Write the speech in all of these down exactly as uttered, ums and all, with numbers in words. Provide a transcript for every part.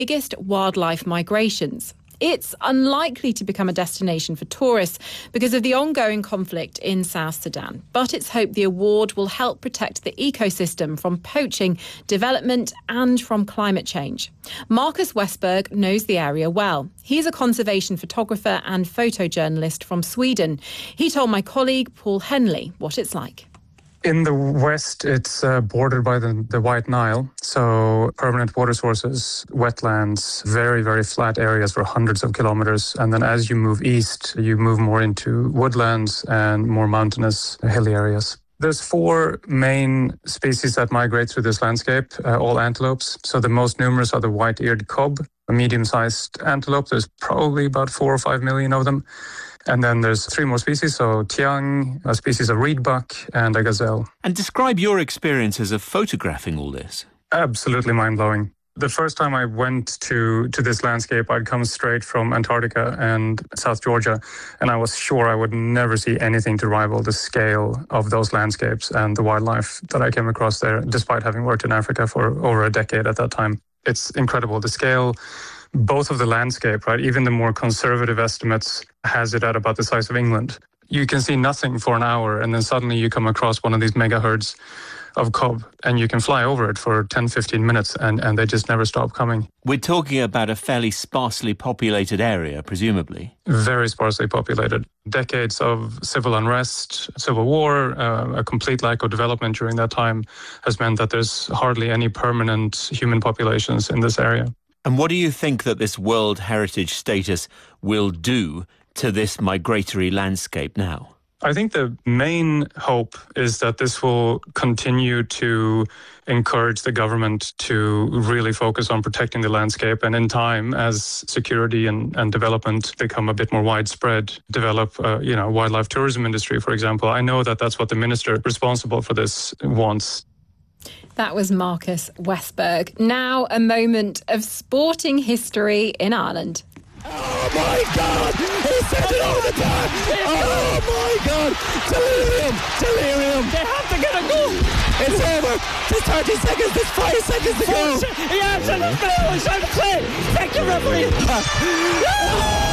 biggest wildlife migrations. It's unlikely to become a destination for tourists because of the ongoing conflict in South Sudan. But it's hoped the award will help protect the ecosystem from poaching, development and from climate change. Marcus Westberg knows the area well. He's a conservation photographer and photojournalist from Sweden. He told my colleague Paul Henley what it's like. In the west, it's uh, bordered by the, the White Nile, so permanent water sources, wetlands, very, very flat areas for hundreds of kilometers. And then as you move east, you move more into woodlands and more mountainous, hilly areas. There's four main species that migrate through this landscape, uh, all antelopes. So the most numerous are the white-eared kob, a medium-sized antelope. There's probably about four or five million of them. And then there's three more species, so tiang, a species of reedbuck, and a gazelle. And describe your experiences of photographing all this. Absolutely mind-blowing. The first time I went to, to this landscape, I'd come straight from Antarctica and South Georgia, and I was sure I would never see anything to rival the scale of those landscapes and the wildlife that I came across there, despite having worked in Africa for over a decade at that time. It's incredible. The scale, both of the landscape, right? Even the more conservative estimates has it at about the size of England. You can see nothing for an hour, and then suddenly you come across one of these mega herds of kob, and you can fly over it for ten, fifteen minutes, and, and they just never stop coming. We're talking about a fairly sparsely populated area, presumably. Very sparsely populated. Decades of civil unrest, civil war, uh, a complete lack of development during that time has meant that there's hardly any permanent human populations in this area. And what do you think that this World Heritage status will do to this migratory landscape now? I think the main hope is that this will continue to encourage the government to really focus on protecting the landscape, and in time, as security and, and development become a bit more widespread, develop uh, you know, wildlife tourism industry, for example. I know that that's what the minister responsible for this wants. That was Marcus Westberg. Now a moment of sporting history in Ireland. Oh my God! He said it all the time! Oh my God! Delirium! Delirium! They have to get a goal! It's over! There's thirty seconds, there's five seconds to go! Yeah, it's enough to shine play! Thank you, referee!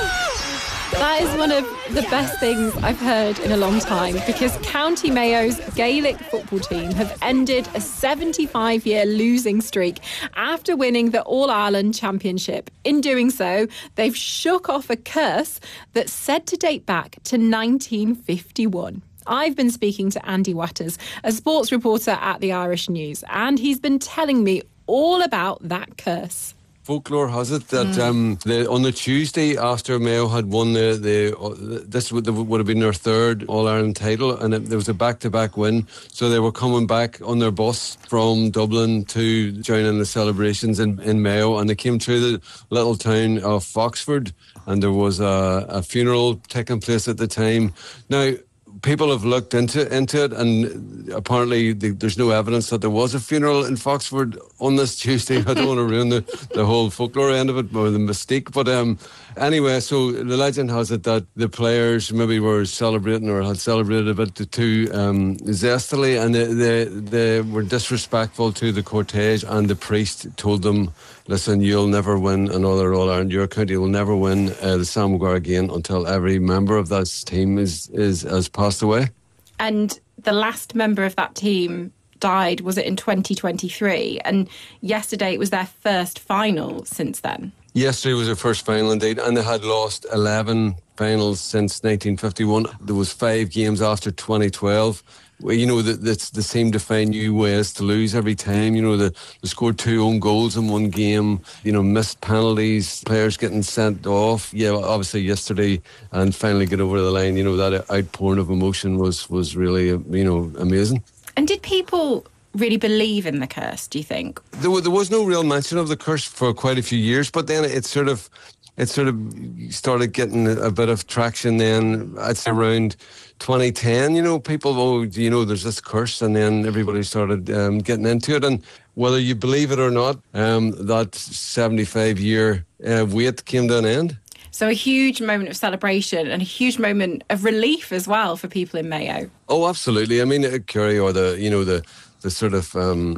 That is one of the best things I've heard in a long time, because County Mayo's Gaelic football team have ended a seventy-five-year losing streak after winning the All-Ireland Championship. In doing so, they've shook off a curse that's said to date back to nineteen fifty-one. I've been speaking to Andy Watters, a sports reporter at the Irish News, and he's been telling me all about that curse. Folklore has it that mm. um, the, on the Tuesday after Mayo had won the, the uh, this would, would have been their third All-Ireland title, and it, there was a back-to-back win, so they were coming back on their bus from Dublin to join in the celebrations in, in Mayo, and they came through the little town of Foxford, and there was a, a funeral taking place at the time. Now, people have looked into into it, and apparently the, there's no evidence that there was a funeral in Foxford on this Tuesday. I don't want to ruin the, the whole folklore end of it or the mystique, but um, anyway, so the legend has it that the players maybe were celebrating or had celebrated a bit too um, zestily, and they, they, they were disrespectful to the cortege, and the priest told them, listen, you'll never win another All-Ireland. Your county will never win uh, the Sam Maguire again until every member of that team is, is has passed away. And the last member of that team died, was it in twenty twenty-three? And yesterday it was their first final since then. Yesterday was their first final indeed, and they had lost eleven finals since nineteen fifty-one. There was five games after twenty twelve. Well, you know, that they seem to find new ways to lose every time. You know, they, they scored two own goals in one game, you know, missed penalties, players getting sent off. Yeah, obviously yesterday, and finally get over the line, you know, that outpouring of emotion was, was really, you know, amazing. And did people really believe in the curse, do you think? There, there was no real mention of the curse for quite a few years, but then it sort of, it sort of started getting a bit of traction then. I'd say around twenty ten, you know, people, oh, you know, there's this curse, and then everybody started um, getting into it. And whether you believe it or not, um, that seventy-five-year uh, wait came to an end. So a huge moment of celebration and a huge moment of relief as well for people in Mayo. Oh, absolutely. I mean, Kerry, or the, you know, the, the sort of... Um,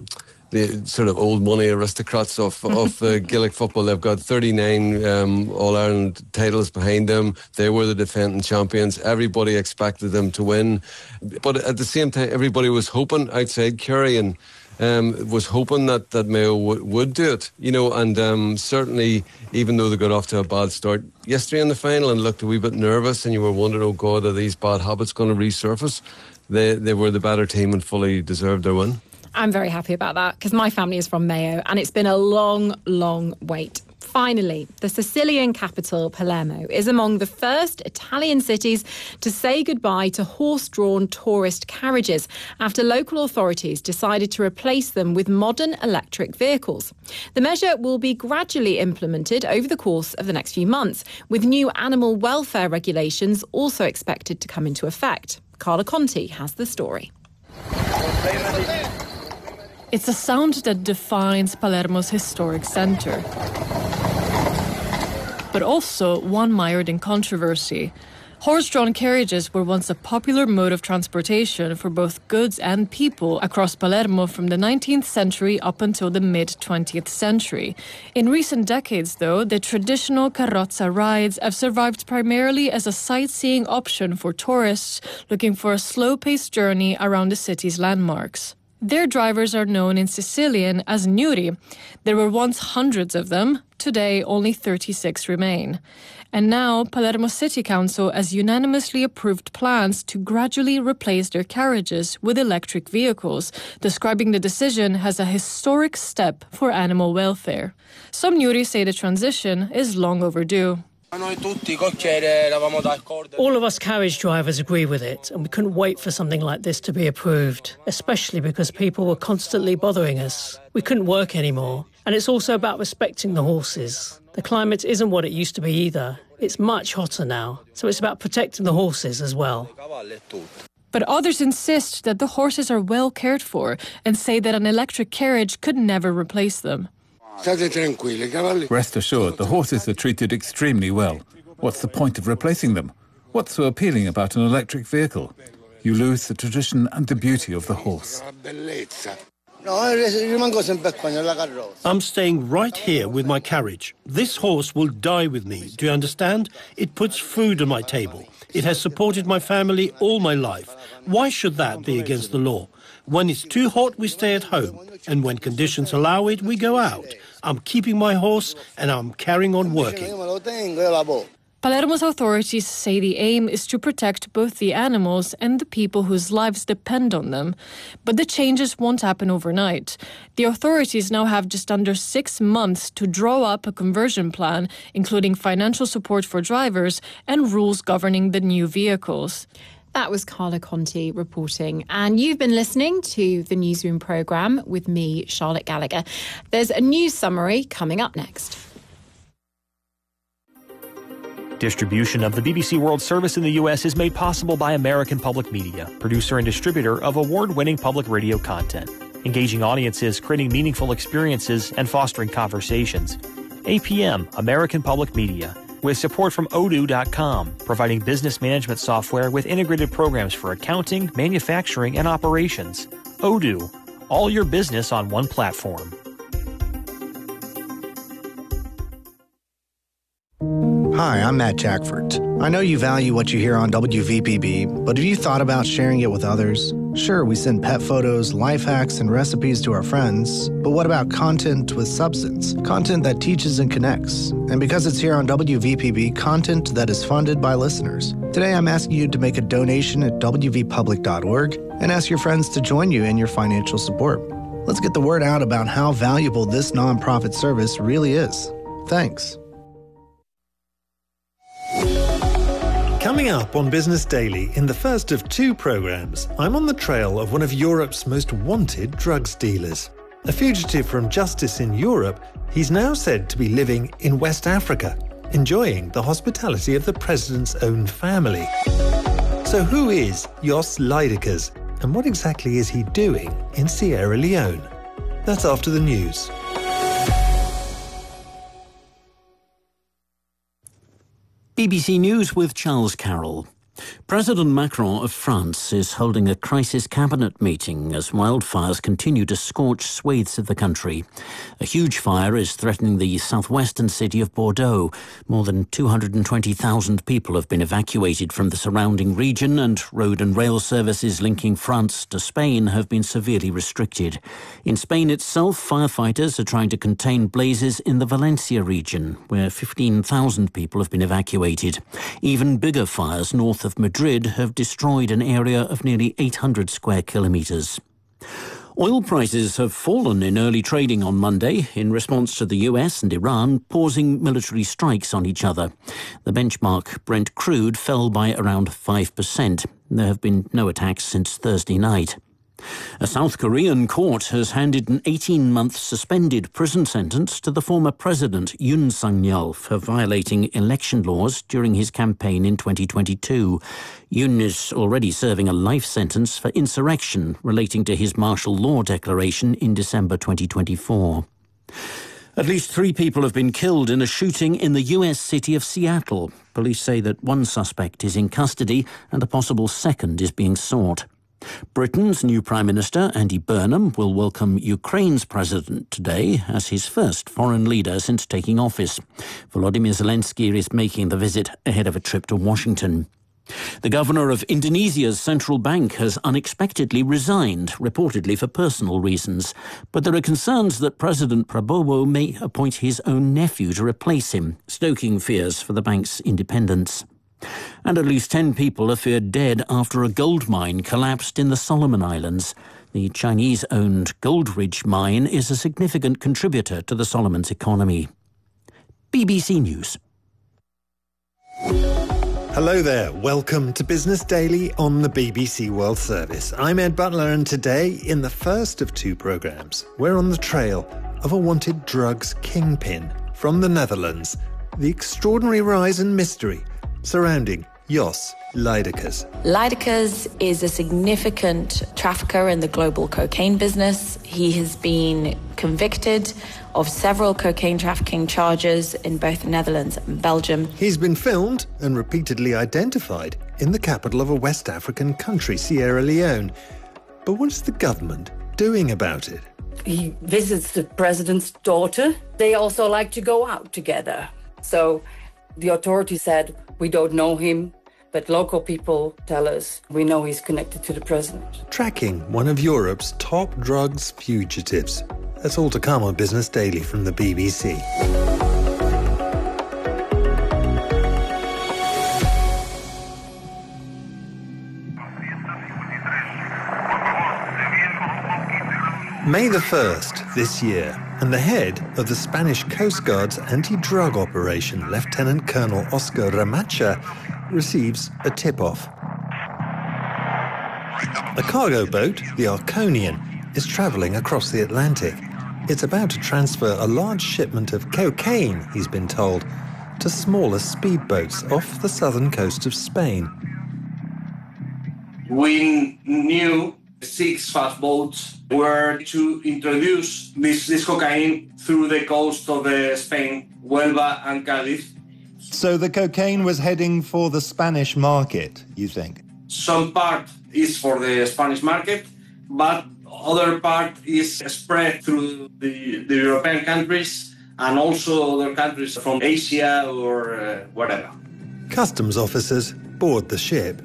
the sort of old money aristocrats of of uh, Gaelic football. They've got thirty-nine um, All-Ireland titles behind them. They were the defending champions. Everybody expected them to win. But at the same time, everybody was hoping outside Kerry and um, was hoping that, that Mayo w- would do it. You know, and um, certainly, even though they got off to a bad start yesterday in the final and looked a wee bit nervous and you were wondering, oh God, are these bad habits going to resurface? They, they were the better team and fully deserved their win. I'm very happy about that because my family is from Mayo and it's been a long, long wait. Finally, the Sicilian capital, Palermo, is among the first Italian cities to say goodbye to horse-drawn tourist carriages after local authorities decided to replace them with modern electric vehicles. The measure will be gradually implemented over the course of the next few months, with new animal welfare regulations also expected to come into effect. Carla Conti has the story. It's a sound that defines Palermo's historic centre, but also one mired in controversy. Horse-drawn carriages were once a popular mode of transportation for both goods and people across Palermo from the nineteenth century up until the mid-twentieth century. In recent decades, though, the traditional carrozza rides have survived primarily as a sightseeing option for tourists looking for a slow-paced journey around the city's landmarks. Their drivers are known in Sicilian as Gnuri. There were once hundreds of them. Today, only thirty-six remain. And now, Palermo City Council has unanimously approved plans to gradually replace their carriages with electric vehicles, describing the decision as a historic step for animal welfare. Some Gnuri say the transition is long overdue. All of us carriage drivers agree with it, and we couldn't wait for something like this to be approved, especially because people were constantly bothering us. We couldn't work anymore, and it's also about respecting the horses. The climate isn't what it used to be either. It's much hotter now, so it's about protecting the horses as well. But others insist that the horses are well cared for and say that an electric carriage could never replace them. Rest assured, the horses are treated extremely well. What's the point of replacing them? What's so appealing about an electric vehicle? You lose the tradition and the beauty of the horse. I'm staying right here with my carriage. This horse will die with me, do you understand? It puts food on my table. It has supported my family all my life. Why should that be against the law? When it's too hot, we stay at home. And when conditions allow it, we go out. I'm keeping my horse and I'm carrying on working. Palermo's authorities say the aim is to protect both the animals and the people whose lives depend on them. But the changes won't happen overnight. The authorities now have just under six months to draw up a conversion plan, including financial support for drivers and rules governing the new vehicles. That was Carla Conti reporting. And you've been listening to the Newsroom programme with me, Charlotte Gallagher. There's a news summary coming up next. Distribution of the B B C World Service in the U S is made possible by American Public Media, producer and distributor of award-winning public radio content, engaging audiences, creating meaningful experiences, and fostering conversations. A P M, American Public Media, with support from Odoo dot com, providing business management software with integrated programs for accounting, manufacturing, and operations. Odoo, all your business on one platform. Hi, I'm Matt Jackford. I know you value what you hear on W V P B, but have you thought about sharing it with others? Sure, we send pet photos, life hacks, and recipes to our friends, but what about content with substance? Content that teaches and connects. And because it's here on W V P B, content that is funded by listeners. Today, I'm asking you to make a donation at w v public dot org and ask your friends to join you in your financial support. Let's get the word out about how valuable this nonprofit service really is. Thanks. Coming up on Business Daily, in the first of two programmes, I'm on the trail of one of Europe's most wanted drugs dealers. A fugitive from justice in Europe, he's now said to be living in West Africa, enjoying the hospitality of the president's own family. So who is Jos Lydekkers, and what exactly is he doing in Sierra Leone? That's after the news. B B C News with Charles Carroll. President Macron of France is holding a crisis cabinet meeting as wildfires continue to scorch swathes of the country. A huge fire is threatening the southwestern city of Bordeaux. More than two hundred twenty thousand people have been evacuated from the surrounding region, and road and rail services linking France to Spain have been severely restricted. In Spain itself, firefighters are trying to contain blazes in the Valencia region, where fifteen thousand people have been evacuated. Even bigger fires north of Madrid have destroyed an area of nearly eight hundred square kilometres. Oil prices have fallen in early trading on Monday in response to the U S and Iran pausing military strikes on each other. The benchmark Brent crude fell by around five percent. There have been no attacks since Thursday night. A South Korean court has handed an eighteen-month suspended prison sentence to the former president Yoon Suk-yeol for violating election laws during his campaign in twenty twenty-two. Yoon is already serving a life sentence for insurrection relating to his martial law declaration in December twenty twenty-four. At least three people have been killed in a shooting in the U S city of Seattle. Police say that one suspect is in custody and a possible second is being sought. Britain's new Prime Minister, Andy Burnham, will welcome Ukraine's president today as his first foreign leader since taking office. Volodymyr Zelensky is making the visit ahead of a trip to Washington. The governor of Indonesia's central bank has unexpectedly resigned, reportedly for personal reasons. But there are concerns that President Prabowo may appoint his own nephew to replace him, stoking fears for the bank's independence. And at least ten people are feared dead after a gold mine collapsed in the Solomon Islands. The Chinese-owned Goldridge mine is a significant contributor to the Solomons' economy. B B C News. Hello there, welcome to Business Daily on the B B C World Service. I'm Ed Butler, and today, in the first of two programmes, we're on the trail of a wanted drugs kingpin from the Netherlands. The extraordinary rise and mystery surrounding Jos Lydekkers. Lydekkers is a significant trafficker in the global cocaine business. He has been convicted of several cocaine trafficking charges in both the Netherlands and Belgium. He's been filmed and repeatedly identified in the capital of a West African country, Sierra Leone. But what is the government doing about it? He visits the president's daughter. They also like to go out together. So the authorities said, we don't know him, but local people tell us we know he's connected to the president. Tracking one of Europe's top drugs fugitives. That's all to come on Business Daily from the B B C. May the first this year, and the head of the Spanish Coast Guard's anti-drug operation, Lieutenant Colonel Oscar Ramacha, receives a tip-off. A cargo boat, the Arconian, is travelling across the Atlantic. It's about to transfer a large shipment of cocaine, he's been told, to smaller speedboats off the southern coast of Spain. We knew six fast boats were to introduce this, this cocaine through the coast of uh, Spain, Huelva and Cádiz. So the cocaine was heading for the Spanish market, you think? Some part is for the Spanish market, but other part is spread through the, the European countries and also other countries from Asia or uh, whatever. Customs officers board the ship.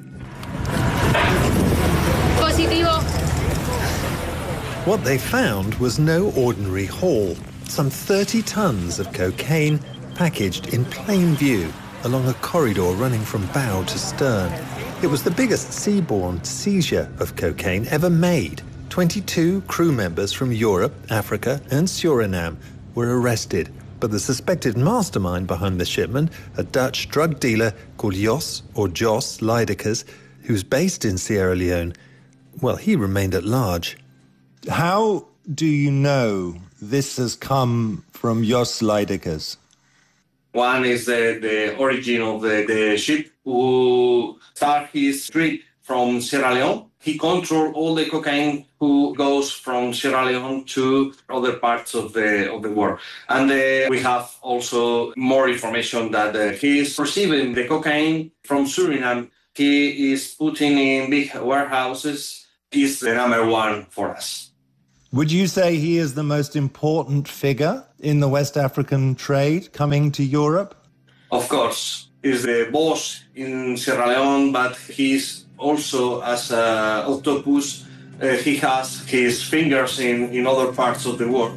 Positivo. What they found was no ordinary haul. Some thirty tons of cocaine packaged in plain view along a corridor running from bow to stern. It was the biggest seaborne seizure of cocaine ever made. twenty-two crew members from Europe, Africa and Suriname were arrested. But the suspected mastermind behind the shipment, a Dutch drug dealer called Jos or Jos Lydekkers, who's based in Sierra Leone, well, he remained at large. How do you know this has come from Jos Lydekkers? One is the, the origin of the, the ship, who started his trip from Sierra Leone. He controls all the cocaine who goes from Sierra Leone to other parts of the of the world. And uh, we have also more information that uh, he is receiving the cocaine from Suriname he is putting in big warehouses is the number one for us. Would you say he is the most important figure in the West African trade coming to Europe? Of course, he's the boss in Sierra Leone, but he's also, as an octopus, uh, he has his fingers in, in other parts of the world.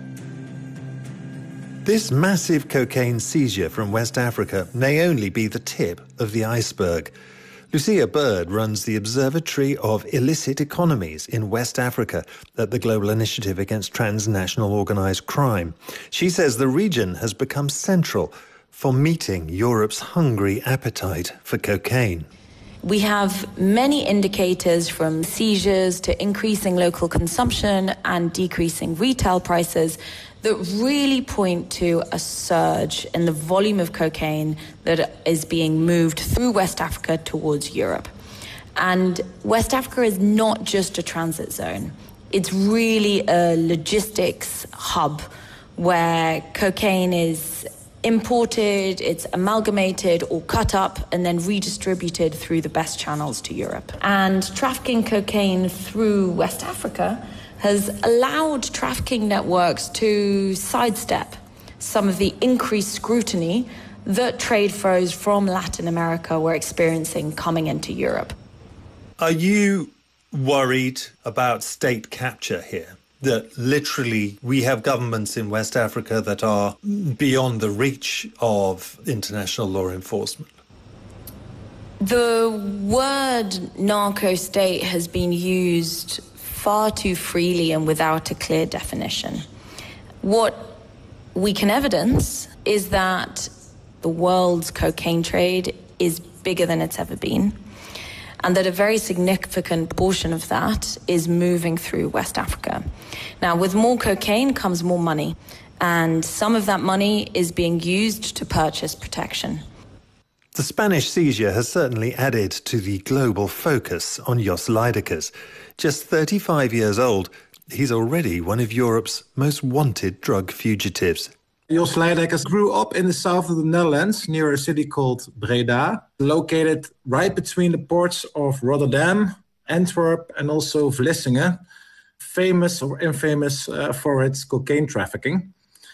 This massive cocaine seizure from West Africa may only be the tip of the iceberg. Lucia Bird runs the Observatory of Illicit Economies in West Africa at the Global Initiative Against Transnational Organised Crime. She says the region has become central for meeting Europe's hungry appetite for cocaine. We have many indicators from seizures to increasing local consumption and decreasing retail prices that really point to a surge in the volume of cocaine that is being moved through West Africa towards Europe. And West Africa is not just a transit zone. It's really a logistics hub where cocaine is imported, it's amalgamated or cut up and then redistributed through the best channels to Europe. And trafficking cocaine through West Africa has allowed trafficking networks to sidestep some of the increased scrutiny that trade flows from Latin America were experiencing coming into Europe. Are you worried about state capture here? That literally we have governments in West Africa that are beyond the reach of international law enforcement? The word narco-state has been used far too freely and without a clear definition. What we can evidence is that the world's cocaine trade is bigger than it's ever been, and that a very significant portion of that is moving through West Africa. Now, with more cocaine comes more money, and some of that money is being used to purchase protection. The Spanish seizure has certainly added to the global focus on Jos Lydekkers. Just thirty-five years old, he's already one of Europe's most wanted drug fugitives. Jos Lydekkers grew up in the south of the Netherlands, near a city called Breda, located right between the ports of Rotterdam, Antwerp, and also Vlissingen, famous or infamous uh, for its cocaine trafficking.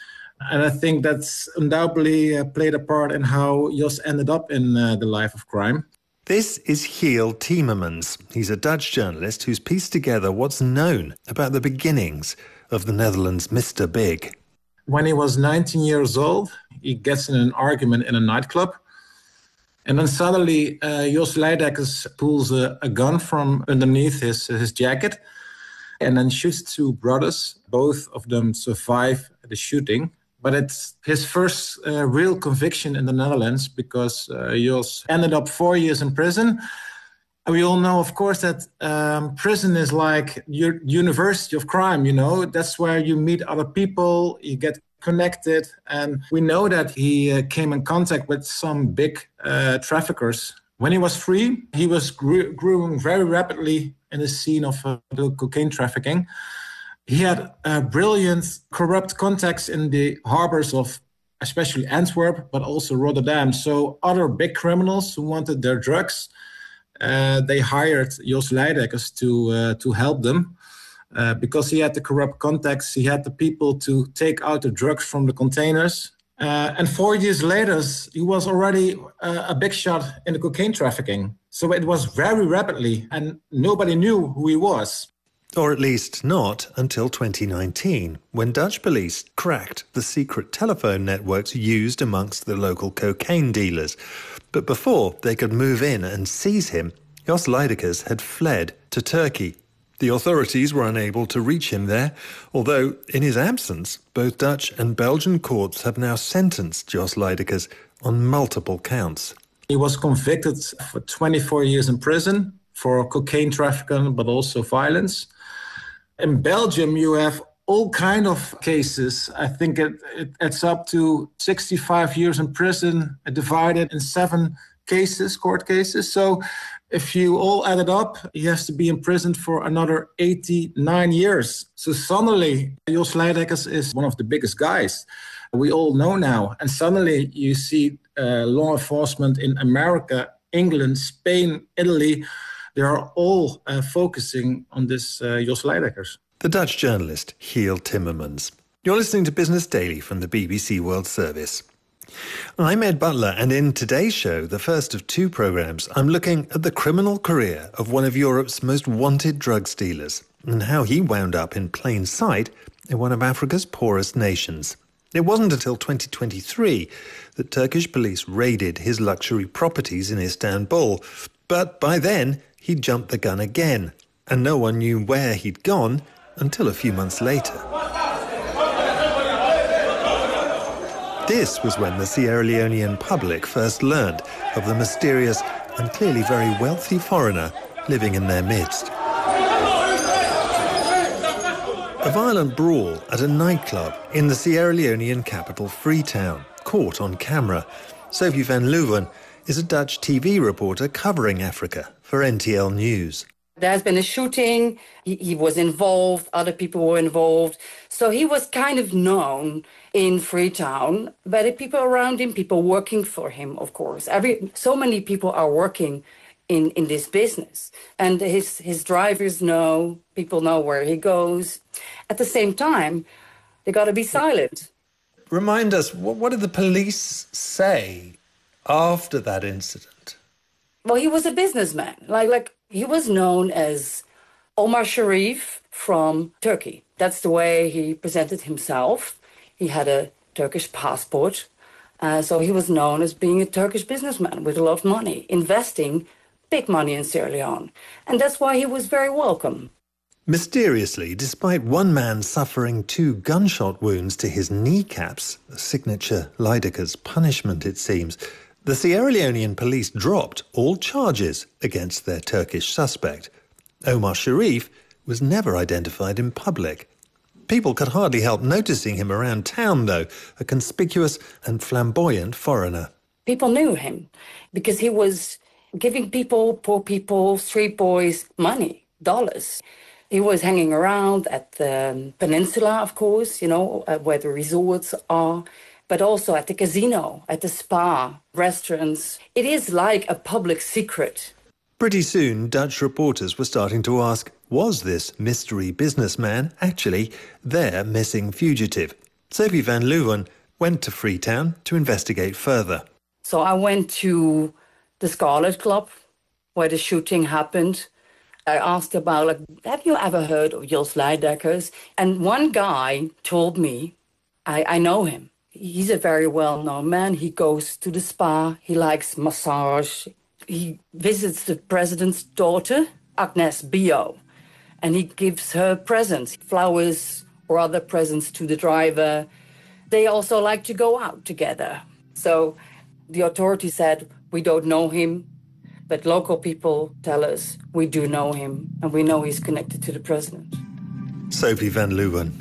And I think that's undoubtedly uh, played a part in how Jos ended up in uh, the life of crime. This is Giel Timmermans. He's a Dutch journalist who's pieced together what's known about the beginnings of the Netherlands' Mister Big. When he was nineteen years old, he gets in an argument in a nightclub. And then suddenly, uh, Jos Lydekkers pulls a, a gun from underneath his, his jacket and then shoots two brothers. Both of them survive the shooting. But it's his first uh, real conviction in the Netherlands, because uh, Jos ended up four years in prison. And we all know, of course, that um, prison is like your university of crime, you know. That's where you meet other people, you get connected. And we know that he uh, came in contact with some big uh, traffickers. When he was free, he was gr- growing very rapidly in the scene of uh, the cocaine trafficking. He had uh, brilliant corrupt contacts in the harbors of especially Antwerp, but also Rotterdam. So other big criminals who wanted their drugs, uh, they hired Jos Lydekkers to uh, to help them. Uh, because he had the corrupt contacts, he had the people to take out the drugs from the containers. Uh, and four years later, he was already uh, a big shot in the cocaine trafficking. So it was very rapidly, and nobody knew who he was. Or at least not until twenty nineteen, when Dutch police cracked the secret telephone networks used amongst the local cocaine dealers. But before they could move in and seize him, Jos Lydekkers had fled to Turkey. The authorities were unable to reach him there, although in his absence, both Dutch and Belgian courts have now sentenced Jos Lydekkers on multiple counts. He was convicted for twenty-four years in prison for cocaine trafficking, but also violence. In Belgium, you have all kind of cases. I think it, it, it's up to sixty-five years in prison, divided in seven cases, court cases. So if you all add it up, he has to be imprisoned for another eighty-nine years. So suddenly, Jos Lydekkers is one of the biggest guys we all know now. And suddenly you see uh, law enforcement in America England, Spain, Italy, they are all uh, focusing on this uh, Jos Leidekkers. The Dutch journalist Giel Timmermans. You're listening to Business Daily from the B B C World Service. I'm Ed Butler, and in today's show, the first of two programmes, I'm looking at the criminal career of one of Europe's most wanted drug dealers and how he wound up in plain sight in one of Africa's poorest nations. It wasn't until twenty twenty-three that Turkish police raided his luxury properties in Istanbul, but by then he'd jumped the gun again, and no one knew where he'd gone until a few months later. This was when the Sierra Leonean public first learned of the mysterious and clearly very wealthy foreigner living in their midst. A violent brawl at a nightclub in the Sierra Leonean capital Freetown, caught on camera. Sophie van Leeuwen is a Dutch T V reporter covering Africa for N T L News. There has been a shooting, he, he was involved, other people were involved. So he was kind of known in Freetown, but the people around him, people working for him, of course. Every So many people are working in, in this business. And his, his drivers know, people know where he goes. At the same time, they got to be silent. Remind us, what, what did the police say after that incident? Well, he was a businessman. Like, like he was known as Omar Sharif from Turkey. That's the way he presented himself. He had a Turkish passport. Uh, so he was known as being a Turkish businessman with a lot of money, investing big money in Sierra Leone. And that's why he was very welcome. Mysteriously, despite one man suffering two gunshot wounds to his kneecaps, a signature Leidekker's punishment, it seems, the Sierra Leonean police dropped all charges against their Turkish suspect. Omar Sharif was never identified in public. People could hardly help noticing him around town, though, a conspicuous and flamboyant foreigner. People knew him because he was giving people, poor people, street boys, money, dollars. He was hanging around at the peninsula, of course, you know, uh, where the resorts are, but also at the casino, at the spa, restaurants. It is like a public secret. Pretty soon, Dutch reporters were starting to ask, was this mystery businessman actually their missing fugitive? Sophie van Leeuwen went to Freetown to investigate further. So I went to the Scarlet Club, where the shooting happened. I asked about, like, have you ever heard of Jos Leidekkers? And one guy told me, I, I know him. He's a very well-known man. He goes to the spa. He likes massage. He visits the president's daughter, Agnes Bio, and he gives her presents, flowers or other presents to the driver. They also like to go out together. So the authorities said, we don't know him, but local people tell us we do know him, and we know he's connected to the president. Sophie van Leeuwen.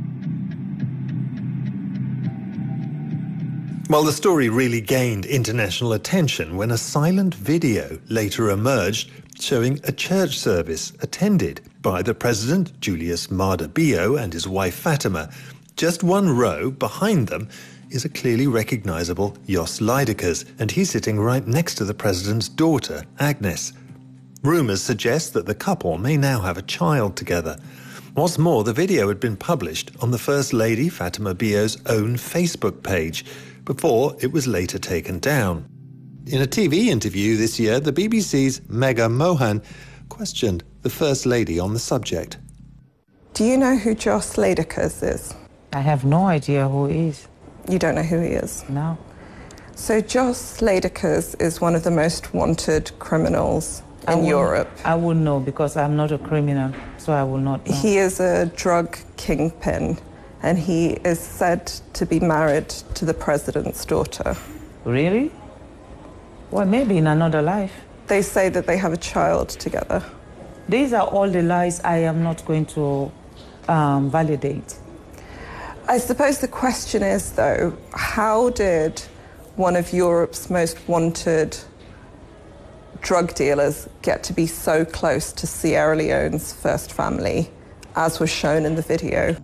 Well, the story really gained international attention when a silent video later emerged showing a church service attended by the president, Julius Maada Bio, and his wife Fatima. Just one row behind them is a clearly recognisable Jos Leidekkers, and he's sitting right next to the president's daughter, Agnes. Rumours suggest that the couple may now have a child together. What's more, the video had been published on the First Lady Fatima Bio's own Facebook page, before it was later taken down. In a T V interview this year, the B B C's Megha Mohan questioned the First Lady on the subject. Do you know who Jos Leidekkers is? I have no idea who he is. You don't know who he is? No. So Jos Leidekkers is one of the most wanted criminals in I Europe. I wouldn't know because I'm not a criminal, so I will not know. He is a drug kingpin, and he is said to be married to the president's daughter. Really? Well, maybe in another life. They say that they have a child together. These are all the lies I am not going to um, validate. I suppose the question is, though, how did one of Europe's most wanted drug dealers get to be so close to Sierra Leone's first family, as was shown in the video?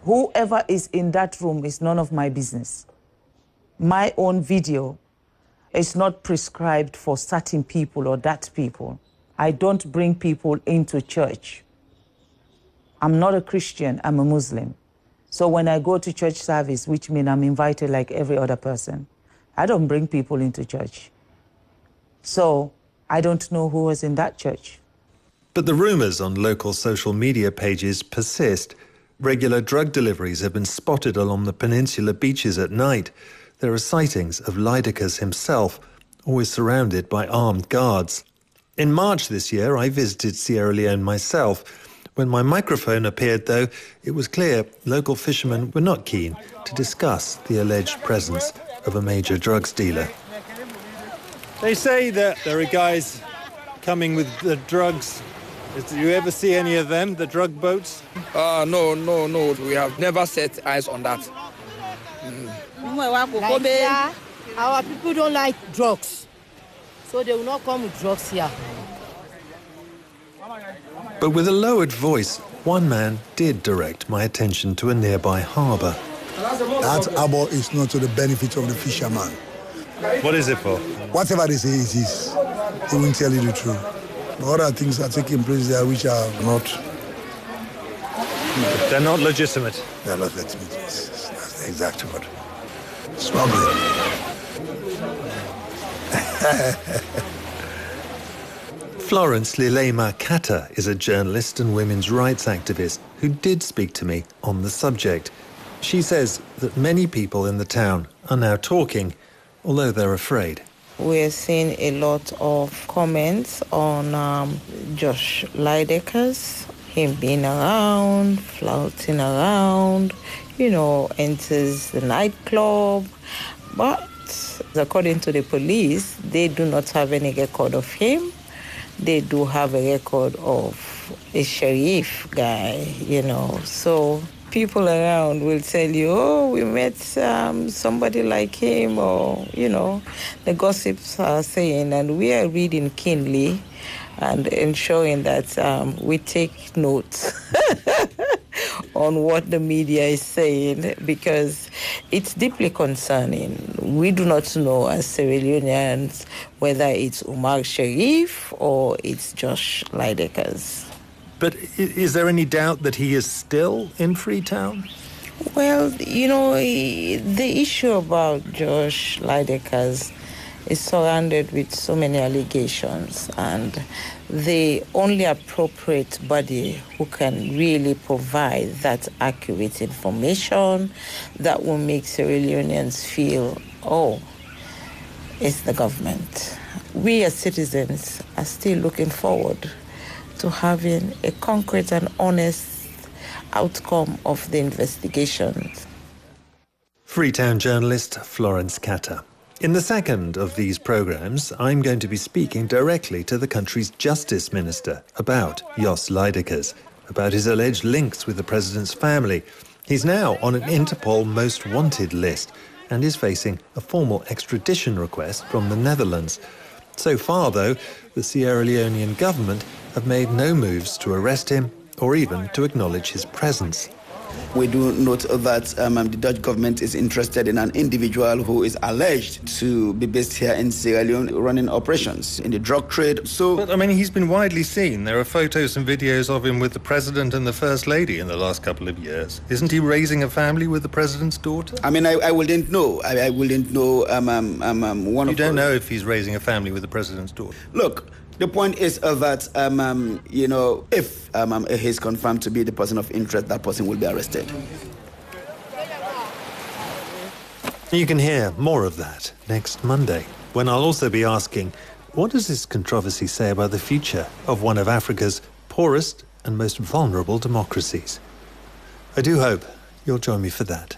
Whoever is in that room is none of my business. My own video, It's not prescribed for certain people or that people. I don't bring people into church. I'm not a Christian, I'm a Muslim. So when I go to church service, which means I'm invited like every other person, I don't bring people into church. So I don't know who was in that church. But the rumours on local social media pages persist. Regular drug deliveries have been spotted along the peninsula beaches at night. There are sightings of Lydekkes himself, always surrounded by armed guards. In March this year, I visited Sierra Leone myself. When my microphone appeared, though, it was clear local fishermen were not keen to discuss the alleged presence of a major drugs dealer. They say that there are guys coming with the drugs. Do you ever see any of them, the drug boats? Uh, no, no, no. We have never set eyes on that. Mm. Like here, our people don't like drugs, so they will not come with drugs here. But with a lowered voice, one man did direct my attention to a nearby harbour. That harbour is not to the benefit of the fisherman. What is it for? Whatever they say it is, they won't tell you the truth. But other things are taking place there which are not... They're not legitimate? They're not legitimate, yes. That's the exact word. Smuggling. Florence Lilema Kata is a journalist and women's rights activist who did speak to me on the subject. She says that many people in the town are now talking, although they're afraid. We're seeing a lot of comments on um, Josh Lydekkes, him being around, flouting around, you know, enters the nightclub. But according to the police, they do not have any record of him. They do have a record of a sheriff guy, you know. So people around will tell you, oh, we met um, somebody like him, or, you know, the gossips are saying, and we are reading keenly and ensuring that um, we take notes on what the media is saying, because it's deeply concerning. We do not know as Sierra Leoneans whether it's Umar Sharif or it's Josh Lydekkes. But is there any doubt that he is still in Freetown? Well, you know, the issue about Josh Lydekkes is surrounded with so many allegations, and the only appropriate body who can really provide that accurate information that will make Sierra Leoneans feel, oh, it's the government. We as citizens are still looking forward to having a concrete and honest outcome of the investigations. Freetown journalist Florence Kata. In the second of these programmes, I'm going to be speaking directly to the country's Justice Minister about Jos Lydekkes, about his alleged links with the President's family. He's now on an Interpol Most Wanted list and is facing a formal extradition request from the Netherlands. So far, though, the Sierra Leonean government have made no moves to arrest him or even to acknowledge his presence. We do note that um, the Dutch government is interested in an individual who is alleged to be based here in Sierra Leone running operations in the drug trade. So, But, I mean, he's been widely seen. There are photos and videos of him with the President and the First Lady in the last couple of years. Isn't he raising a family with the President's daughter? I mean, I, I wouldn't know. I, I wouldn't know. Um, um, um, one you of don't the... know if he's raising a family with the President's daughter? Look, the point is uh, that, um, um, you know, if um, um, he's confirmed to be the person of interest, that person will be arrested. You can hear more of that next Monday, when I'll also be asking, what does this controversy say about the future of one of Africa's poorest and most vulnerable democracies? I do hope you'll join me for that.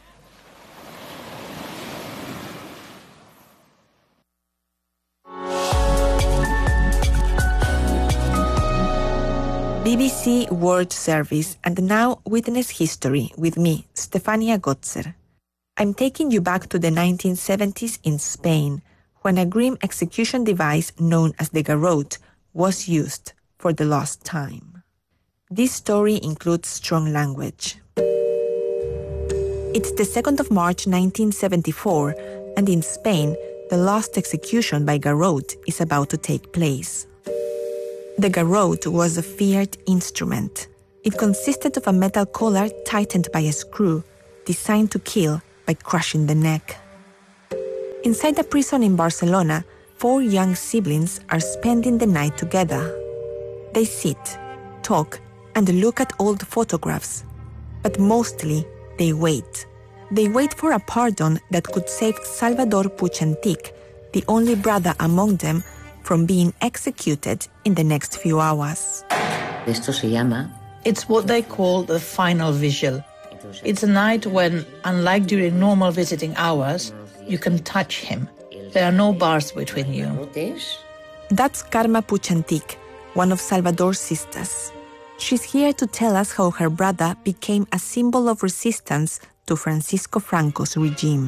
B B C World Service, and now Witness History with me, Stefania Gotzer. I'm taking you back to the nineteen seventies in Spain, when a grim execution device known as the garrote was used for the last time. This story includes strong language. It's the second of March nineteen seventy-four, and in Spain, the last execution by garrote is about to take place. The garrote was a feared instrument. It consisted of a metal collar tightened by a screw, designed to kill by crushing the neck. Inside a prison in Barcelona, four young siblings are spending the night together. They sit, talk, and look at old photographs. But mostly, they wait. They wait for a pardon that could save Salvador Puig Antich, the only brother among them, from being executed in the next few hours. It's what they call the final vigil. It's a night when, unlike during normal visiting hours, you can touch him. There are no bars between you. That's Carme Puig Antich, one of Salvador's sisters. She's here to tell us how her brother became a symbol of resistance to Francisco Franco's regime.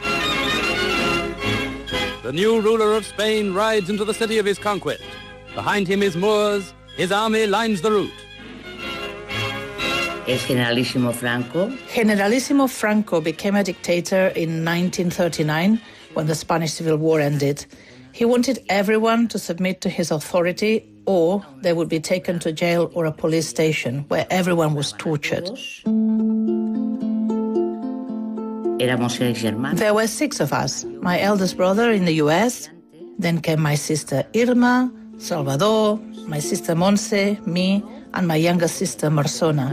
The new ruler of Spain rides into the city of his conquest. Behind him is Moors. His army lines the route. Es Generalissimo Franco. Generalissimo Franco became a dictator in nineteen thirty-nine when the Spanish Civil War ended. He wanted everyone to submit to his authority, or they would be taken to jail or a police station where everyone was tortured. There were six of us, my eldest brother in the U S, then came my sister Irma, Salvador, my sister Monse, me, and my younger sister Marsona.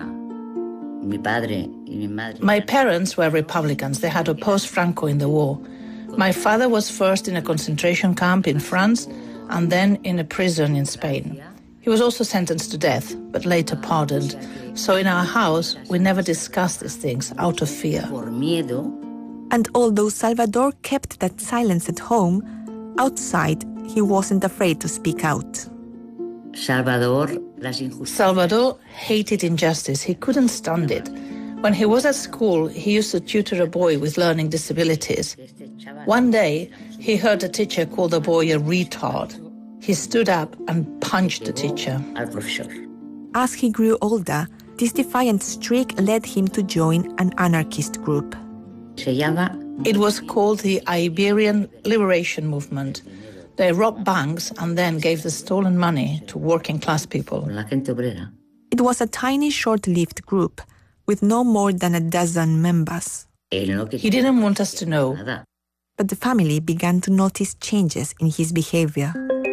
My parents were Republicans. They had opposed Franco in the war. My father was first in a concentration camp in France and then in a prison in Spain. He was also sentenced to death, but later pardoned. So in our house, we never discussed these things out of fear. And although Salvador kept that silence at home, outside he wasn't afraid to speak out. Salvador, Salvador hated injustice. He couldn't stand it. When he was at school, he used to tutor a boy with learning disabilities. One day, he heard a teacher call the boy a retard. He stood up and punched the teacher. As he grew older, this defiant streak led him to join an anarchist group. It was called the Iberian Liberation Movement. They robbed banks and then gave the stolen money to working-class people. It was a tiny, short-lived group with no more than a dozen members. He didn't want us to know. But the family began to notice changes in his behavior.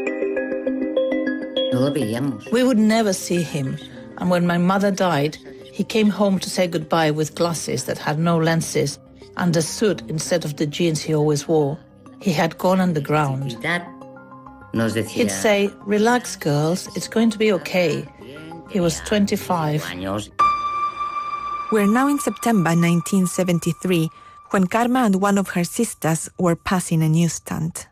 We would never see him, and when my mother died, he came home to say goodbye with glasses that had no lenses and a suit instead of the jeans he always wore. He had gone underground. He'd say, "Relax, girls, it's going to be okay." He was twenty-five. We're now in September nineteen seventy-three, when Carme and one of her sisters were passing a newsstand.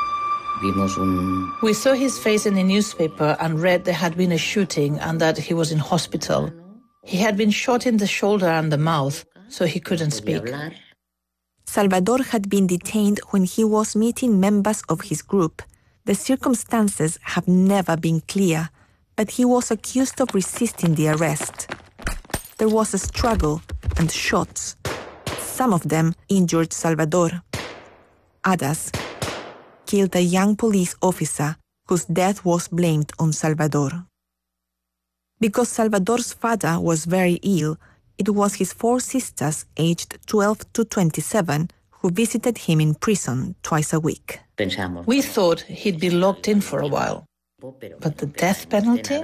We saw his face in the newspaper and read there had been a shooting and that he was in hospital. He had been shot in the shoulder and the mouth, so he couldn't speak. Salvador had been detained when he was meeting members of his group. The circumstances have never been clear, but he was accused of resisting the arrest. There was a struggle and shots. Some of them injured Salvador. Others killed a young police officer whose death was blamed on Salvador. Because Salvador's father was very ill, it was his four sisters, aged twelve to twenty-seven, who visited him in prison twice a week. We thought he'd be locked in for a while. But the death penalty?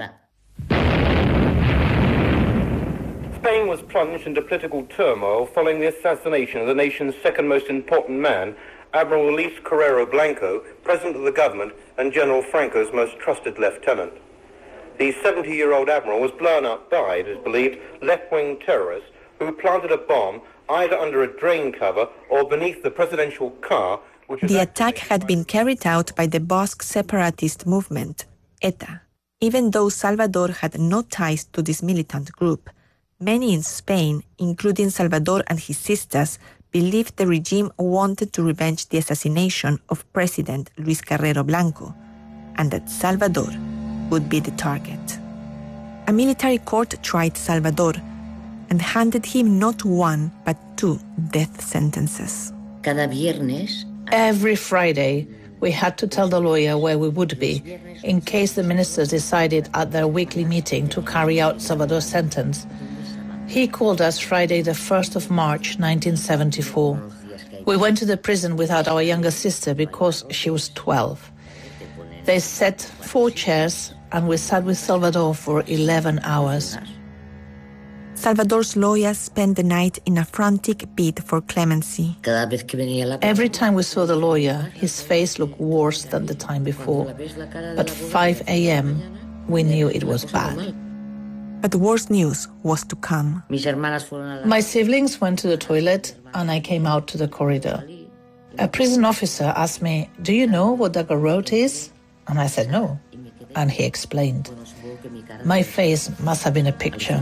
Spain was plunged into political turmoil following the assassination of the nation's second most important man, Admiral Luis Carrero Blanco, President of the government and General Franco's most trusted lieutenant. The seventy-year-old admiral was blown up by, it is believed, left-wing terrorists who planted a bomb either under a drain cover or beneath the presidential car. Which the attack had been carried out by the Basque separatist movement, ETA. Even though Salvador had no ties to this militant group, many in Spain, including Salvador and his sisters, believed the regime wanted to revenge the assassination of President Luis Carrero Blanco, and that Salvador would be the target. A military court tried Salvador and handed him not one but two death sentences. Every Friday, we had to tell the lawyer where we would be in case the ministers decided at their weekly meeting to carry out Salvador's sentence. He called us Friday the first of March, nineteen seventy-four. We went to the prison without our younger sister because she was twelve. They set four chairs and we sat with Salvador for eleven hours. Salvador's lawyer spent the night in a frantic bid for clemency. Every time we saw the lawyer, his face looked worse than the time before. At five a.m., we knew it was bad. But worse news was to come. My siblings went to the toilet and I came out to the corridor. A prison officer asked me, "Do you know what the garrote is?" And I said no. And he explained. My face must have been a picture.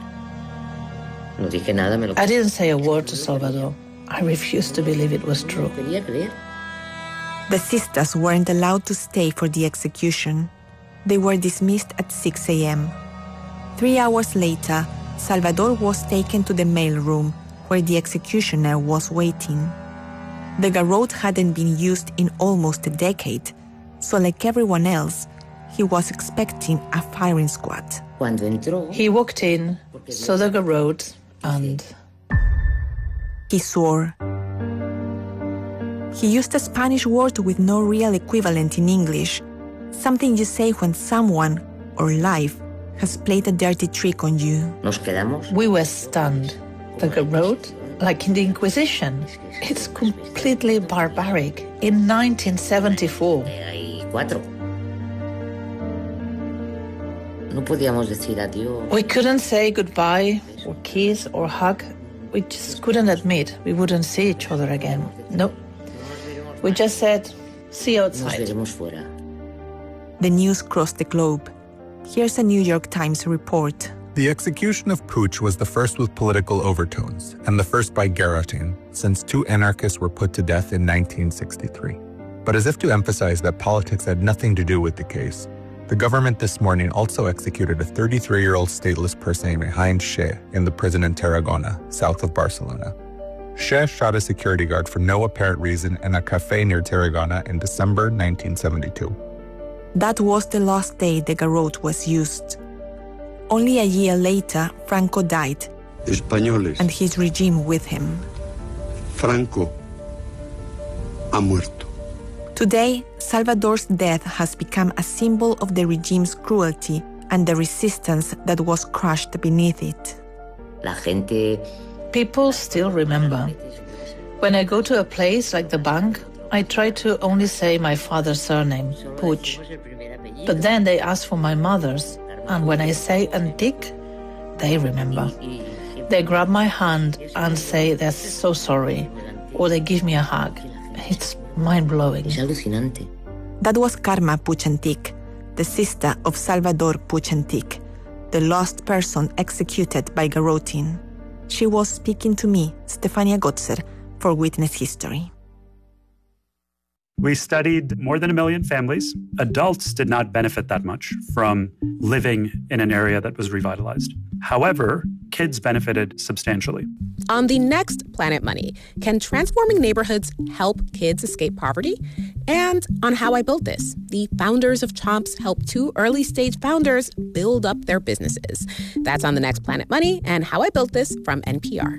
I didn't say a word to Salvador. I refused to believe it was true. The sisters weren't allowed to stay for the execution. They were dismissed at six a.m. Three hours later, Salvador was taken to the mailroom where the executioner was waiting. The garrote hadn't been used in almost a decade, so like everyone else, he was expecting a firing squad. He walked in, saw the garrote, and he swore. He used a Spanish word with no real equivalent in English, something you say when someone, or life, has played a dirty trick on you. We were stunned. The garrote, like in the Inquisition, it's completely barbaric. In nineteen seventy-four. We couldn't say goodbye, or kiss, or hug. We just couldn't admit we wouldn't see each other again. Nope. We just said, see you outside. The news crossed the globe. Here's a New York Times report. The execution of Puig was the first with political overtones, and the first by guillotine, since two anarchists were put to death in nineteen sixty-three. But as if to emphasize that politics had nothing to do with the case, the government this morning also executed a thirty-three-year-old stateless person named Heinz Schee in the prison in Tarragona, south of Barcelona. Schee shot a security guard for no apparent reason in a cafe near Tarragona in December nineteen seventy-two. That was the last day the garrote was used. Only a year later, Franco died, Españoles. And his regime with him. Franco ha muerto. Today, Salvador's death has become a symbol of the regime's cruelty and the resistance that was crushed beneath it. La gente... People still remember. When I go to a place like the bank, I try to only say my father's surname, Puig. But then they ask for my mother's, and when I say Antic, they remember. They grab my hand and say they're so sorry, or they give me a hug. It's mind-blowing. That was Carme Puig Antich, the sister of Salvador Puig Antich, the last person executed by garroting. She was speaking to me, Stefania Gotzer, for Witness History. We studied more than a million families. Adults did not benefit that much from living in an area that was revitalized. However, kids benefited substantially. On the next Planet Money, can transforming neighborhoods help kids escape poverty? And on How I Built This, the founders of Chomps help two early-stage founders build up their businesses. That's on the next Planet Money and How I Built This from N P R.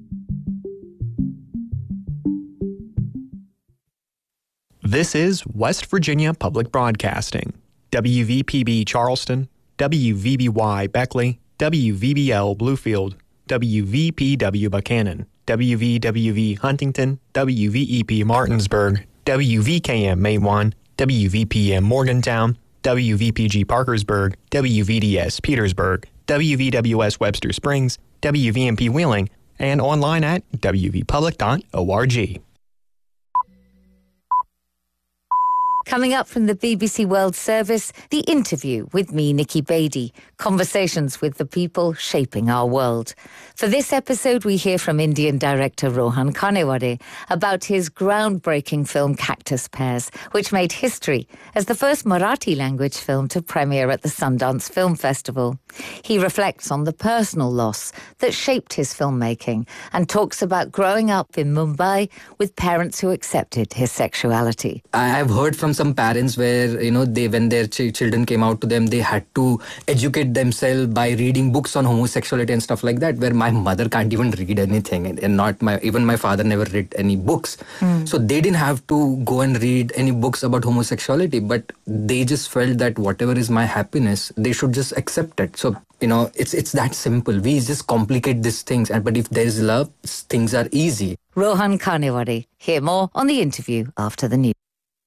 This is West Virginia Public Broadcasting, W V P B Charleston, W V B Y Beckley, W V B L Bluefield, W V P W Buchanan, W V W V Huntington, W V E P Martinsburg, W V K M Maywan, W V P M Morgantown, W V P G Parkersburg, W V D S Petersburg, W V W S Webster Springs, W V M P Wheeling, and online at w v public dot org. Coming up from the B B C World Service, the interview with me, Nikki Beattie. Conversations with the people shaping our world. For this episode, we hear from Indian director Rohan Kanewade about his groundbreaking film Cactus Pears, which made history as the first Marathi language film to premiere at the Sundance Film Festival. He reflects on the personal loss that shaped his filmmaking and talks about growing up in Mumbai with parents who accepted his sexuality. I've heard from some parents where, you know, they when their ch- children came out to them, they had to educate themselves by reading books on homosexuality and stuff like that, where my mother can't even read anything, and, and not my even my father never read any books. Mm. So they didn't have to go and read any books about homosexuality, but they just felt that whatever is my happiness, they should just accept it. So, you know, it's it's that simple. We just complicate these things, and but if there is love, things are easy. Rohan Kanewade. Hear more on the interview after the news.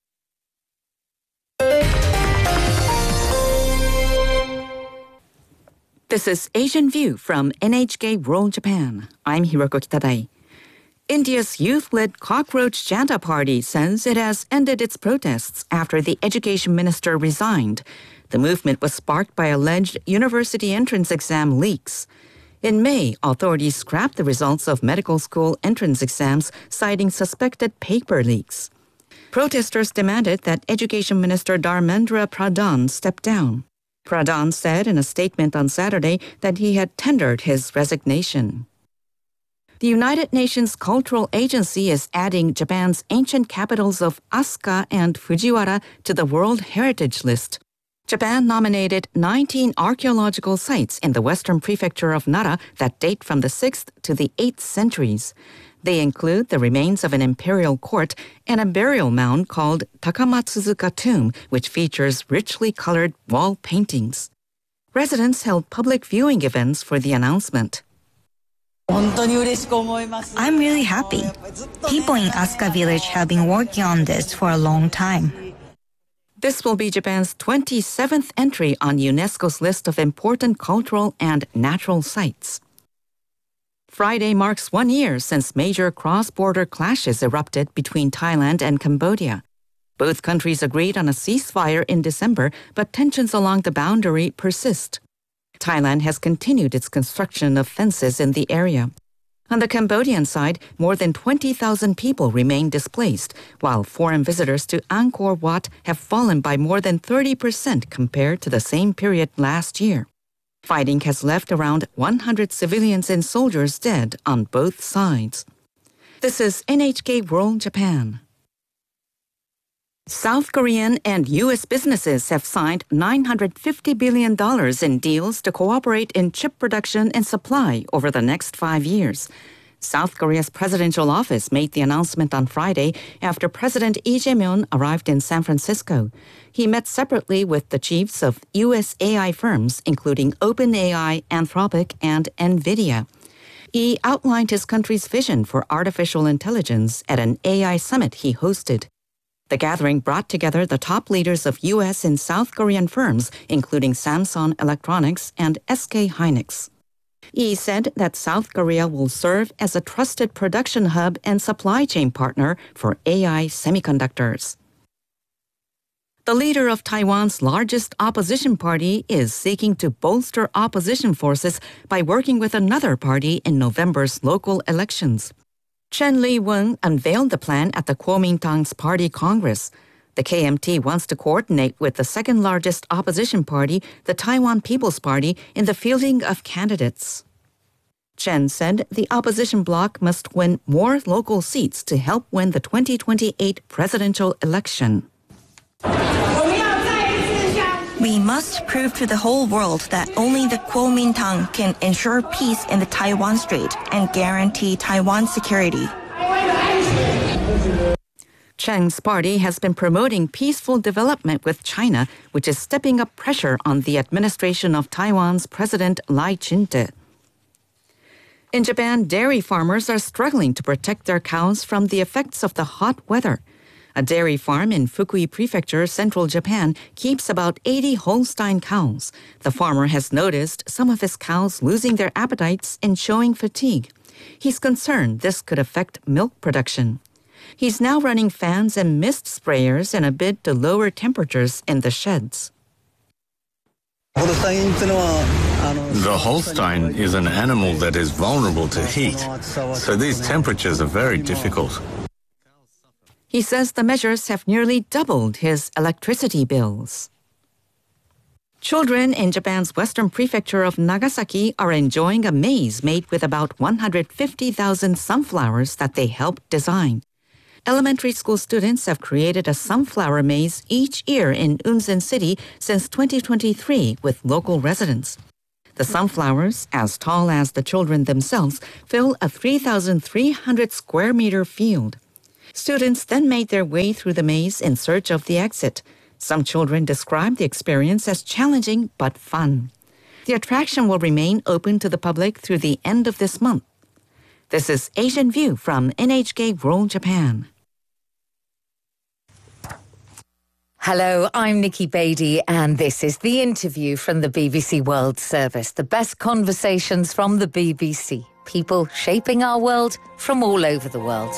This is Asian View from N H K World Japan. I'm Hiroko Kitadai. India's youth-led Cockroach Janta Party says it has ended its protests after the education minister resigned. The movement was sparked by alleged university entrance exam leaks. In May, authorities scrapped the results of medical school entrance exams, citing suspected paper leaks. Protesters demanded that Education Minister Dharmendra Pradhan step down. Pradhan said in a statement on Saturday that he had tendered his resignation. The United Nations Cultural Agency is adding Japan's ancient capitals of Asuka and Fujiwara to the World Heritage List. Japan nominated nineteen archaeological sites in the western prefecture of Nara that date from the sixth to the eighth centuries. They include the remains of an imperial court and a burial mound called Takamatsuzuka Tomb, which features richly colored wall paintings. Residents held public viewing events for the announcement. I'm really happy. People in Asuka village have been working on this for a long time. This will be Japan's twenty-seventh entry on UNESCO's list of important cultural and natural sites. Friday marks one year since major cross-border clashes erupted between Thailand and Cambodia. Both countries agreed on a ceasefire in December, but tensions along the boundary persist. Thailand has continued its construction of fences in the area. On the Cambodian side, more than twenty thousand people remain displaced, while foreign visitors to Angkor Wat have fallen by more than thirty percent compared to the same period last year. Fighting has left around one hundred civilians and soldiers dead on both sides. This is N H K World Japan. South Korean and U S businesses have signed nine hundred fifty billion dollars in deals to cooperate in chip production and supply over the next five years. South Korea's presidential office made the announcement on Friday after President Lee Jae-myung arrived in San Francisco. He met separately with the chiefs of U S A I firms, including OpenAI, Anthropic, and NVIDIA. Lee outlined his country's vision for artificial intelligence at an A I summit he hosted. The gathering brought together the top leaders of U S and South Korean firms, including Samsung Electronics and S K Hynix. Lee said that South Korea will serve as a trusted production hub and supply chain partner for A I semiconductors. The leader of Taiwan's largest opposition party is seeking to bolster opposition forces by working with another party in November's local elections. Chen Li-won unveiled the plan at the Kuomintang's party congress. The K M T wants to coordinate with the second-largest opposition party, the Taiwan People's Party, in the fielding of candidates. Chen said the opposition bloc must win more local seats to help win the twenty twenty-eight presidential election. We must prove to the whole world that only the Kuomintang can ensure peace in the Taiwan Strait and guarantee Taiwan's security. Chen's party has been promoting peaceful development with China, which is stepping up pressure on the administration of Taiwan's President Lai Ching-te. In Japan, dairy farmers are struggling to protect their cows from the effects of the hot weather. A dairy farm in Fukui Prefecture, central Japan, keeps about eighty Holstein cows. The farmer has noticed some of his cows losing their appetites and showing fatigue. He's concerned this could affect milk production. He's now running fans and mist sprayers in a bid to lower temperatures in the sheds. The Holstein is an animal that is vulnerable to heat, so these temperatures are very difficult. He says the measures have nearly doubled his electricity bills. Children in Japan's western prefecture of Nagasaki are enjoying a maze made with about one hundred fifty thousand sunflowers that they helped design. Elementary school students have created a sunflower maze each year in Unzen City since twenty twenty-three with local residents. The sunflowers, as tall as the children themselves, fill a three thousand three hundred square meter field. Students then made their way through the maze in search of the exit. Some children described the experience as challenging but fun. The attraction will remain open to the public through the end of this month. This is Asian View from N H K World Japan. Hello, I'm Nikki Beattie, and this is The Interview from the B B C World Service. The best conversations from the B B C. People shaping our world from all over the world.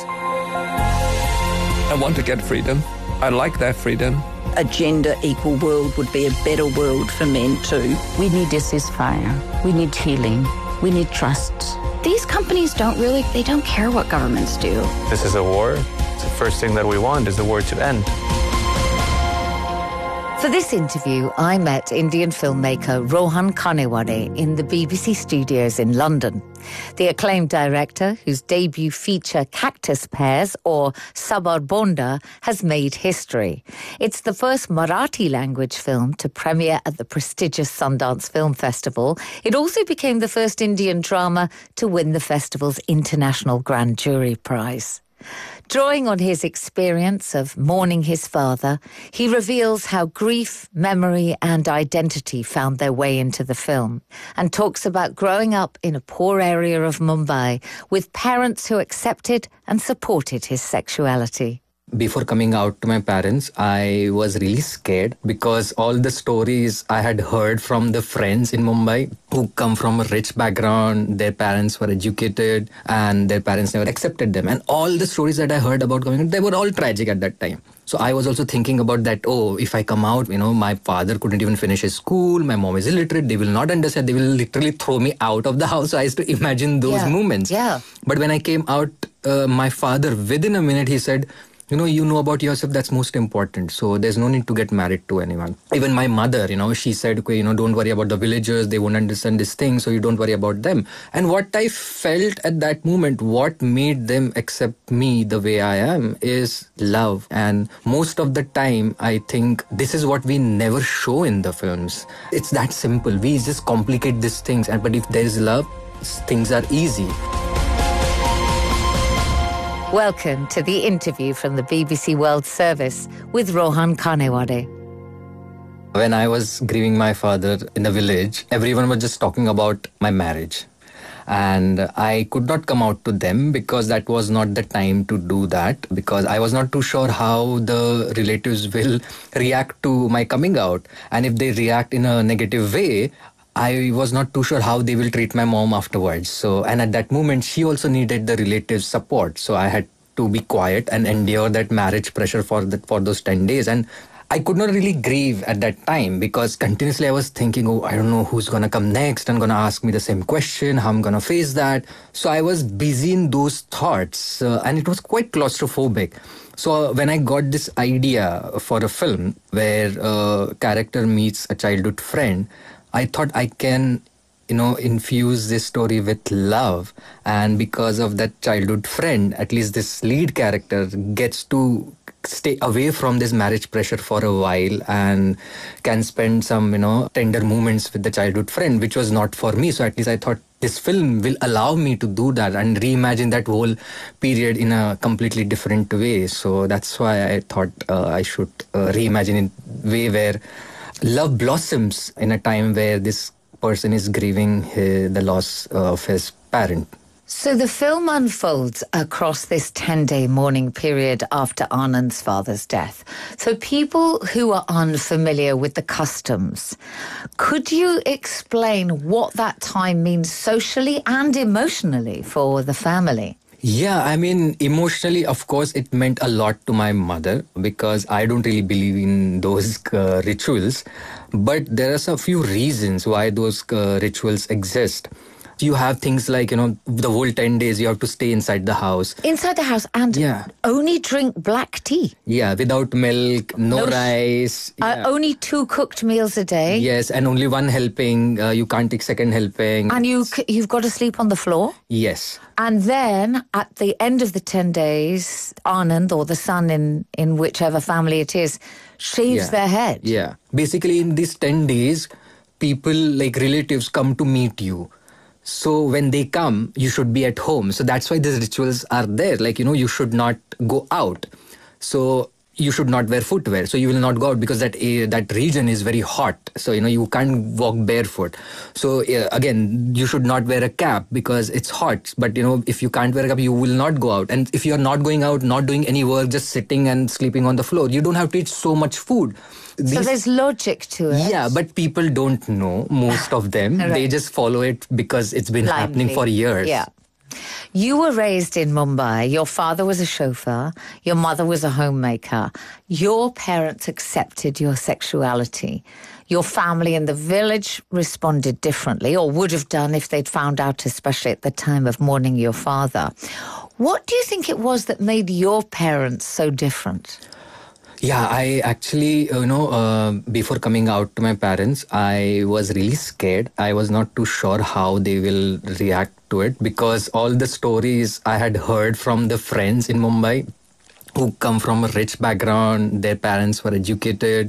I want to get freedom. I like that freedom. A gender-equal world would be a better world for men too. We need a ceasefire. We need healing. We need trust. These companies don't really, they don't care what governments do. This is a war. The first thing that we want is the war to end. For this interview, I met Indian filmmaker Rohan Kanewade in the B B C studios in London. The acclaimed director, whose debut feature Cactus Pears or Sabar Bonda has made history. It's the first Marathi language film to premiere at the prestigious Sundance Film Festival. It also became the first Indian drama to win the festival's International Grand Jury Prize. Drawing on his experience of mourning his father, he reveals how grief, memory and identity found their way into the film, and talks about growing up in a poor area of Mumbai with parents who accepted and supported his sexuality. Before coming out to my parents, I was really scared because all the stories I had heard from the friends in Mumbai who come from a rich background, their parents were educated and their parents never accepted them. And all the stories that I heard about coming out, they were all tragic at that time. So I was also thinking about that, oh, if I come out, you know, my father couldn't even finish his school, my mom is illiterate, they will not understand, they will literally throw me out of the house. So I used to imagine those yeah. moments. Yeah. But when I came out, uh, my father, within a minute, he said, you know, you know about yourself, that's most important. So there's no need to get married to anyone. Even my mother, you know, she said, okay, you know, don't worry about the villagers. They won't understand this thing. So you don't worry about them. And what I felt at that moment, what made them accept me the way I am is love. And most of the time, I think this is what we never show in the films. It's that simple. We just complicate these things. And but if there is love, things are easy. Welcome to The Interview from the B B C World Service with Rohan Kanewade. When I was grieving my father in the village, everyone was just talking about my marriage. And I could not come out to them because that was not the time to do that, because I was not too sure how the relatives will react to my coming out. And if they react in a negative way, I was not too sure how they will treat my mom afterwards. So, and at that moment, she also needed the relatives' support. So I had to be quiet and endure that marriage pressure for that for those ten days. And I could not really grieve at that time because continuously I was thinking, oh, I don't know who's going to come next and going to ask me the same question, how I'm going to face that. So I was busy in those thoughts uh, and it was quite claustrophobic. So when I got this idea for a film where a character meets a childhood friend, I thought I can, you know, infuse this story with love. And because of that childhood friend, at least this lead character gets to stay away from this marriage pressure for a while and can spend some, you know, tender moments with the childhood friend, which was not for me. So at least I thought this film will allow me to do that and reimagine that whole period in a completely different way. So that's why I thought uh, I should uh, reimagine in a way where love blossoms in a time where this person is grieving his, the loss of his parent. So the film unfolds across this ten-day mourning period after Anand's father's death. So people who are unfamiliar with the customs, could you explain what that time means socially and emotionally for the family? Yeah, I mean, emotionally, of course, it meant a lot to my mother because I don't really believe in those uh, rituals. But there are a few reasons why those uh, rituals exist. You have things like, you know, the whole ten days you have to stay inside the house. Inside the house and yeah. only drink black tea. Yeah, without milk, no, no rice. Uh, yeah. Only two cooked meals a day. Yes, and only one helping. Uh, you can't take second helping. And you, you've got to sleep on the floor? Yes. And then at the end of the ten days, Anand, or the son in, in whichever family it is, shaves yeah. their head. Yeah. Basically, in these ten days, people like relatives come to meet you. So when they come, you should be at home. So that's why these rituals are there. Like, you know, you should not go out. So you should not wear footwear. So you will not go out because that uh, that region is very hot. So, you know, you can't walk barefoot. So uh, again, you should not wear a cap because it's hot. But, you know, if you can't wear a cap, you will not go out. And if you're not going out, not doing any work, just sitting and sleeping on the floor, you don't have to eat so much food. These, so there's logic to it. Yeah, but people don't know, most of them. Right. They just follow it because it's been Blindly. happening for years. Yeah. You were raised in Mumbai. Your father was a chauffeur. Your mother was a homemaker. Your parents accepted your sexuality. Your family in the village responded differently, or would have done if they'd found out, especially at the time of mourning your father. What do you think it was that made your parents so different? Yeah, I actually, you know, uh, before coming out to my parents, I was really scared. I was not too sure how they will react to it because all the stories I had heard from the friends in Mumbai who come from a rich background, their parents were educated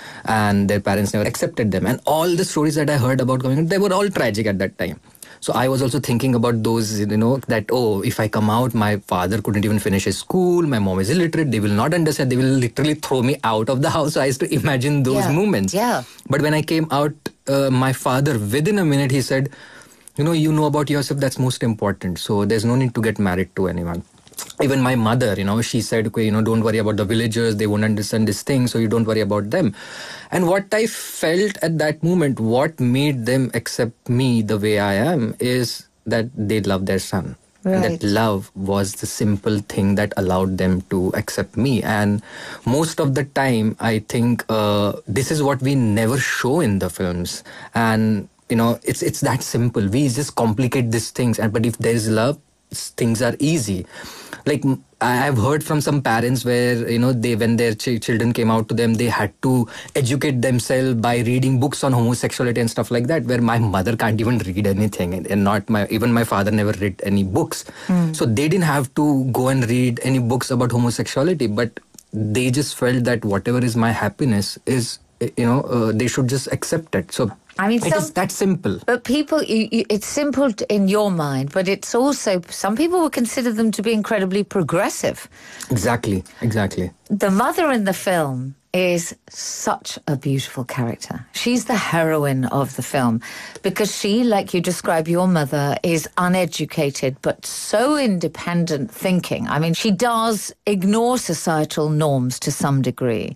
and their parents never accepted them. And all the stories that I heard about coming out, they were all tragic at that time. So I was also thinking about those, you know, that, oh, if I come out, my father couldn't even finish his school. My mom is illiterate. They will not understand. They will literally throw me out of the house. So I used to imagine those yeah. moments. Yeah. But when I came out, uh, my father, within a minute, he said, you know, you know about yourself. That's most important. So there's no need to get married to anyone. Even my mother, you know, she said, okay, you know, don't worry about the villagers. They won't understand this thing. So you don't worry about them. And what I felt at that moment, what made them accept me the way I am is that they love their son. Right. That love was the simple thing that allowed them to accept me. And most of the time, I think uh, this is what we never show in the films. And, you know, it's it's that simple. We just complicate these things. And but if there is love, things are easy. Like, I've heard from some parents where, you know, they when their ch- children came out to them, they had to educate themselves by reading books on homosexuality and stuff like that, where my mother can't even read anything. And, and not my, even my father never read any books. Mm. So they didn't have to go and read any books about homosexuality, but they just felt that whatever is my happiness is, you know, uh, they should just accept it. So I mean, it some, is that simple. But people, you, you, it's simple in your mind, but it's also, some people would consider them to be incredibly progressive. Exactly, exactly. The mother in the film is such a beautiful character. She's the heroine of the film because she, like you describe your mother, is uneducated but so independent thinking. I mean, she does ignore societal norms to some degree.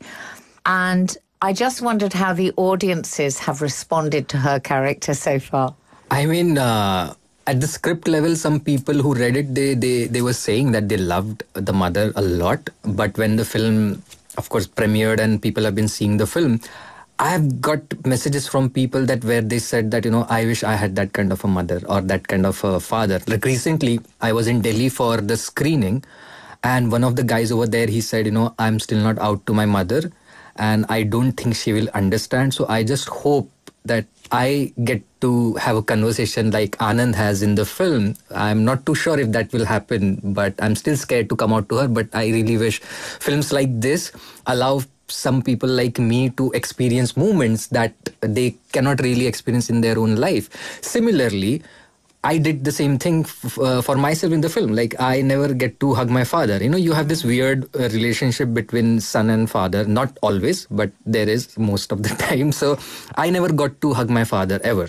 And I just wondered how the audiences have responded to her character so far. I mean, uh, at the script level, some people who read it, they, they, they were saying that they loved the mother a lot. But when the film, of course, premiered and people have been seeing the film, I have got messages from people that where they said that, you know, I wish I had that kind of a mother or that kind of a father. Like recently, I was in Delhi for the screening and one of the guys over there, he said, you know, I'm still not out to my mother. And I don't think she will understand. So I just hope that I get to have a conversation like Anand has in the film. I'm not too sure if that will happen, but I'm still scared to come out to her. But I really wish films like this allow some people like me to experience moments that they cannot really experience in their own life. Similarly, I did the same thing f- uh, for myself in the film. Like, I never get to hug my father. You know, you have this weird uh, relationship between son and father. Not always, but there is most of the time. So, I never got to hug my father ever.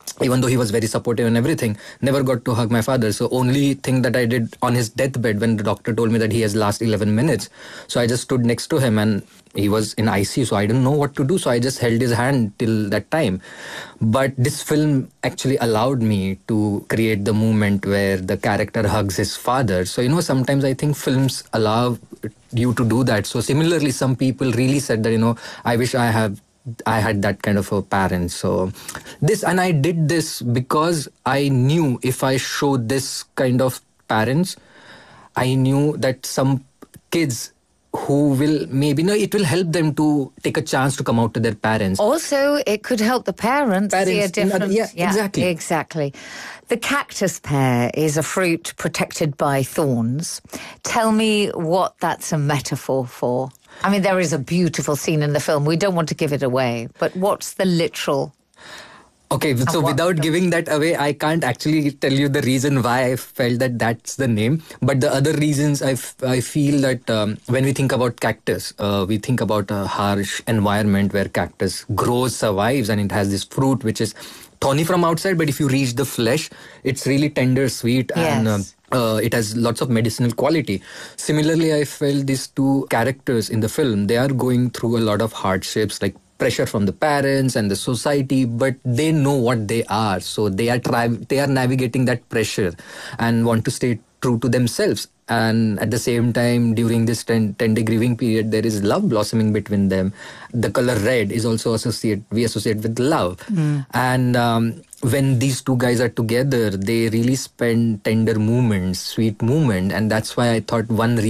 even though he was very supportive and everything, never got to hug my father. So only thing that I did on his deathbed, when the doctor told me that he has last eleven minutes, so I just stood next to him, and he was in I C U, so I didn't know what to do, so I just held his hand till that time. But this film actually allowed me to create the moment where the character hugs his father. So, you know, sometimes I think films allow you to do that. So similarly, some people really said that, you know, I wish I have I had that kind of a parent. So this, and I did this because I knew if I showed this kind of parents, I knew that some kids who will maybe, no, it will help them to take a chance to come out to their parents. Also, it could help the parents, parents see a different... Yeah, yeah, exactly. Exactly. The cactus pear is a fruit protected by thorns. Tell me what that's a metaphor for. I mean, there is a beautiful scene in the film. We don't want to give it away, but what's the literal... Okay, so without giving that away, I can't actually tell you the reason why I felt that that's the name. But the other reasons, I, f- I feel that um, when we think about cactus, uh, we think about a harsh environment where cactus grows, survives, and it has this fruit which is thorny from outside, but if you reach the flesh, it's really tender, sweet, yes. and... Um, Uh, it has lots of medicinal quality. Similarly, I felt these two characters in the film, they are going through a lot of hardships, like pressure from the parents and the society, but they know what they are. So they are tri- they are navigating that pressure and want to stay true to themselves. And at the same time, during this ten, ten-day grieving period, there is love blossoming between them. The color red is also associated, we associate with love. Mm. And um, when these two guys are together, they really spend tender moments, sweet moment. And that's why I thought one reason